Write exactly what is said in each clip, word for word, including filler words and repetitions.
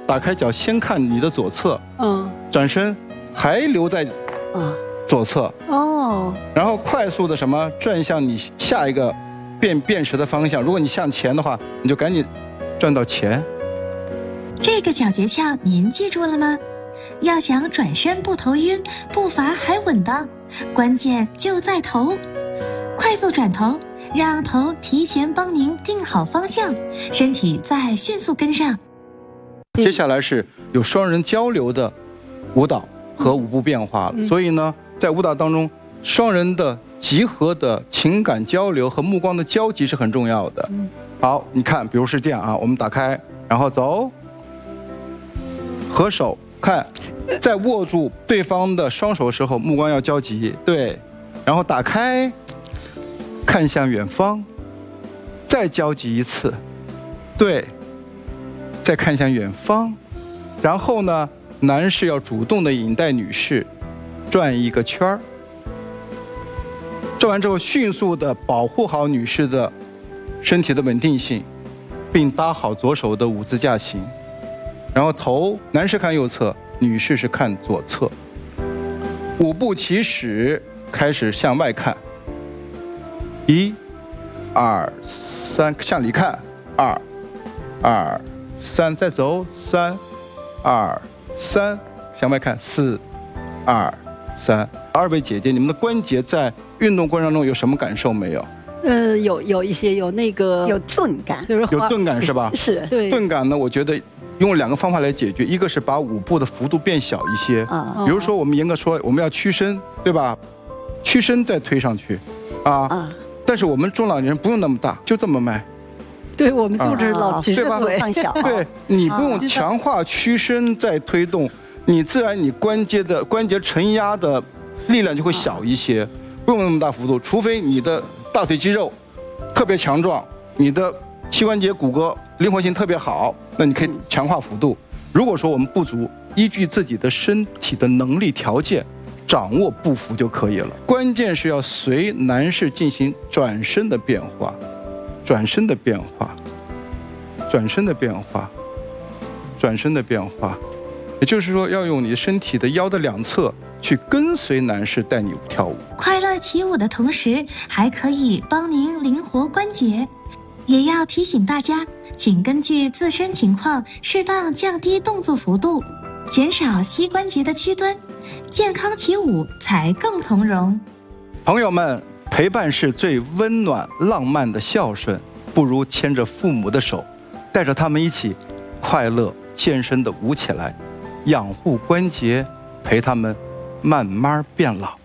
打开脚先看你的左侧， 嗯， 转身还留在左侧， 哦， 然后快速的什么转向你下一个辨辨识的方向。如果你向前的话，你就赶紧转到前。 这个小诀窍您记住了吗？要想转身不头晕，步伐还稳当，关键就在头。快速转头，让头提前帮您定好方向，身体再迅速跟上。 接下来是有双人交流的舞蹈和舞步变化了， 嗯、 所以呢，在舞蹈当中，双人的集合的情感交流和目光的交集是很重要的。 嗯、 好，你看，比如是这样啊，我们打开，然后走，合手看，在握住对方的双手的时候，目光要交集，对，然后打开，看向远方，再交集一次，对。再看向远方，然后呢，男士要主动的引带女士转一个圈儿，转完之后迅速的保护好女士的身体的稳定性，并搭好左手的五字架形，然后头男士看右侧，女士是看左侧。五步起始，开始向外看，一、二、三，向里看，二、二。三，再走，三，二，三，向外看，四，二，三。二位姐姐，你们的关节在运动过程中有什么感受没有？ 呃，有有一些有那个有钝感， 就是有钝感是吧？ 是， 对。 钝感呢，我觉得用两个方法来解决，一个是把舞步的幅度变小一些，啊，比如说我们严格说我们要屈身，对吧？屈身再推上去，啊，啊但是我们中老年人不用那么大，就这么迈。 对，我们就是老直着腿放小， 对，你不用强化屈身再推动，你自然你关节的关节承压的力量就会小一些，不用那么大幅度，除非你的大腿肌肉特别强壮，你的膝关节骨骼灵活性特别好，那你可以强化幅度。如果说我们不足，依据自己的身体的能力条件，掌握步幅就可以了。关键是要随男士进行转身的变化。转身的变化，转身的变化，转身的变化，也就是说，要用你身体的腰的两侧去跟随男士带你跳舞。 快乐起舞的同时，还可以帮您灵活关节。也要提醒大家，请根据自身情况适当降低动作幅度，减少膝关节的屈蹲，健康起舞才更从容。 朋友们。陪伴是最温暖浪漫的孝顺，不如牵着父母的手，带着他们一起快乐健身的舞起来，养护关节，陪他们慢慢变老。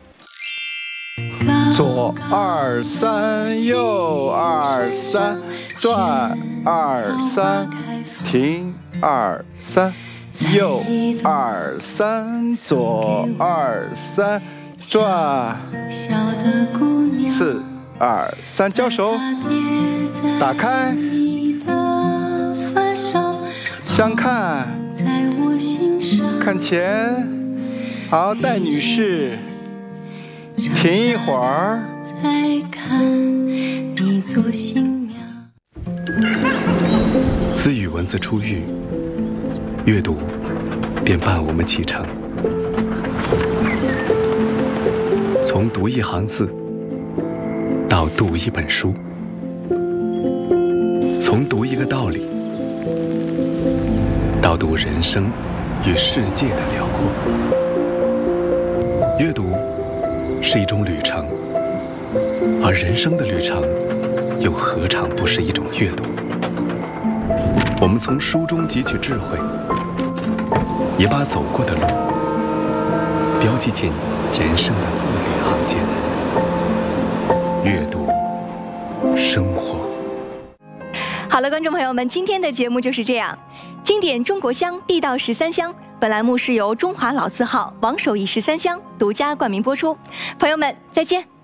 左二三，右二三，转二三，停二三，右二三，左二三，转四二三，交手，打开，相看，看前，好，带女士，停一会儿。 自语文字出狱，阅读便伴我们启程。从读一行字到读一本书，从读一个道理到读人生与世界的辽阔。阅读是一种旅程，而人生的旅程又何尝不是一种阅读？我们从书中汲取智慧，也把走过的路标记进人生的字里行间。阅读生活。 好了，观众朋友们，今天的节目就是这样。经典中国香，地道十三香，本栏目是由中华老字号王守义十三香独家冠名播出。朋友们，再见。